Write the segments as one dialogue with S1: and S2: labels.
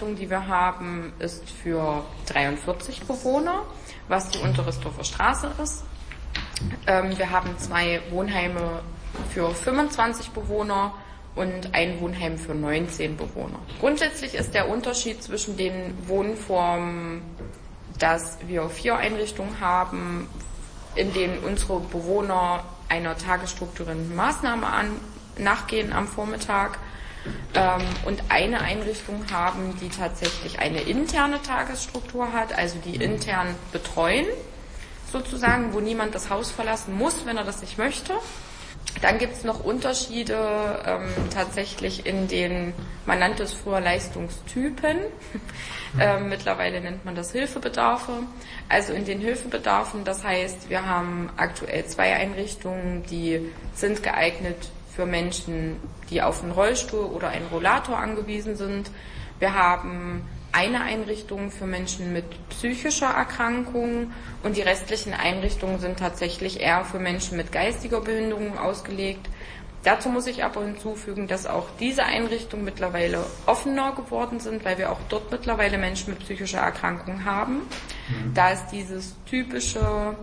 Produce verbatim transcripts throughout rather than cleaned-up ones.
S1: Einrichtung, die wir haben, ist für dreiundvierzig Bewohner, was die Unteresdorfer Straße ist. Ähm, wir haben zwei Wohnheime für fünfundzwanzig Bewohner und ein Wohnheim für neunzehn Bewohner. Grundsätzlich ist der Unterschied zwischen den Wohnformen, dass wir vier Einrichtungen haben, in denen unsere Bewohner einer tagesstrukturierenden Maßnahme an, nachgehen am Vormittag ähm, und eine Einrichtung haben, die tatsächlich eine interne Tagesstruktur hat, also die intern betreuen, sozusagen, wo niemand das Haus verlassen muss, wenn er das nicht möchte. Dann gibt es noch Unterschiede ähm, tatsächlich in den, man nannte es früher Leistungstypen, ähm, mittlerweile nennt man das Hilfebedarfe. Also in den Hilfebedarfen, das heißt, wir haben aktuell zwei Einrichtungen, die sind geeignet für Menschen, die auf einen Rollstuhl oder einen Rollator angewiesen sind. Wir haben eine Einrichtung für Menschen mit psychischer Erkrankung und die restlichen Einrichtungen sind tatsächlich eher für Menschen mit geistiger Behinderung ausgelegt. Dazu muss ich aber hinzufügen, dass auch diese Einrichtungen mittlerweile offener geworden sind, weil wir auch dort mittlerweile Menschen mit psychischer Erkrankung haben. Mhm. Da es dieses typische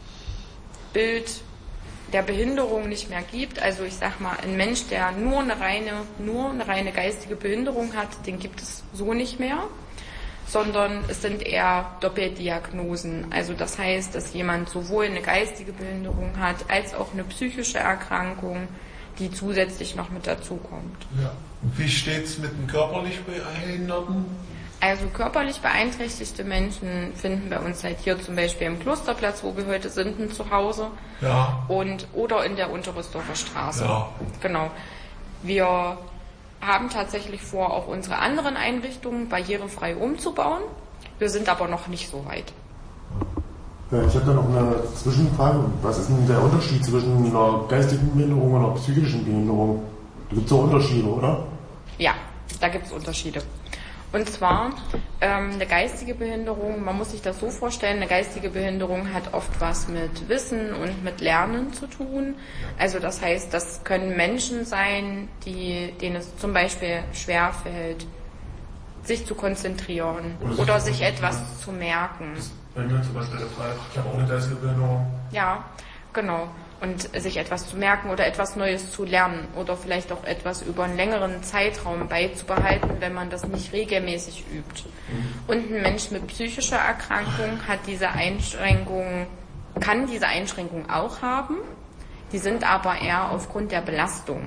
S1: Bild der Behinderung nicht mehr gibt. Also ich sag mal, ein Mensch, der nur eine reine, nur eine reine geistige Behinderung hat, den gibt es so nicht mehr, sondern es sind eher Doppeldiagnosen. Also das heißt, dass jemand sowohl eine geistige Behinderung hat, als auch eine psychische Erkrankung, die zusätzlich noch mit dazukommt.
S2: Ja. Und wie steht's mit den körperlich Behinderten?
S1: Also körperlich beeinträchtigte Menschen finden bei uns halt hier zum Beispiel im Klosterplatz, wo wir heute sind, ein Zuhause.
S2: Ja.
S1: Und, oder in der Unteresdorfer Straße.
S2: Ja.
S1: Genau. Wir haben tatsächlich vor, auch unsere anderen Einrichtungen barrierefrei umzubauen. Wir sind aber noch nicht so weit.
S3: Ja, ich habe da noch eine Zwischenfrage. Was ist denn der Unterschied zwischen einer geistigen Behinderung und einer psychischen Behinderung? Da gibt es auch Unterschiede, oder?
S1: Ja, da gibt es Unterschiede. Und zwar ähm, eine geistige Behinderung, man muss sich das so vorstellen, eine geistige Behinderung hat oft was mit Wissen und mit Lernen zu tun. Also das heißt, das können Menschen sein, die, denen es zum Beispiel schwerfällt, sich zu konzentrieren oder, oder sich etwas zu merken.
S3: Bei mir zum Beispiel der Fall, ich habe auch eine geistige Behinderung.
S1: Ja, genau. Und sich etwas zu merken oder etwas Neues zu lernen oder vielleicht auch etwas über einen längeren Zeitraum beizubehalten, wenn man das nicht regelmäßig übt. Und ein Mensch mit psychischer Erkrankung hat diese Einschränkung, kann diese Einschränkung auch haben, die sind aber eher aufgrund der Belastung.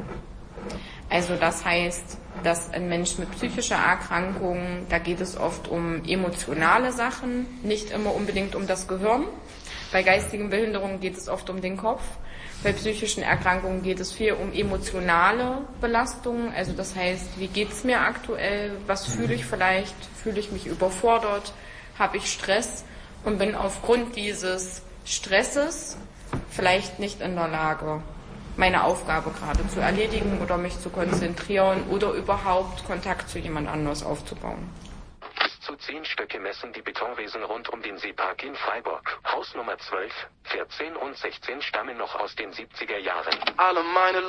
S1: Also das heißt, dass ein Mensch mit psychischer Erkrankung, da geht es oft um emotionale Sachen, nicht immer unbedingt um das Gehirn. Bei geistigen Behinderungen geht es oft um den Kopf. Bei psychischen Erkrankungen geht es viel um emotionale Belastungen. Also das heißt, wie geht's mir aktuell? Was fühle ich vielleicht? Fühle ich mich überfordert? Habe ich Stress? Und bin aufgrund dieses Stresses vielleicht nicht in der Lage, meine Aufgabe gerade zu erledigen oder mich zu konzentrieren oder überhaupt Kontakt zu jemand anders aufzubauen.
S4: Zu zehn Stöcke messen die Betonwesen rund um den Seepark in Freiburg. Haus Nummer zwölf, vierzehn und sechzehn stammen noch aus den siebziger Jahren. Alle meine